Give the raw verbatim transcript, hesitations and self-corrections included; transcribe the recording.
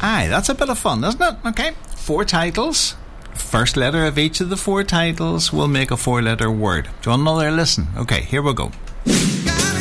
Aye, that's a bit of fun, isn't it? Okay, four titles. First letter of each of the four titles will make a four-letter word. Do you want another listen? Okay, here we go.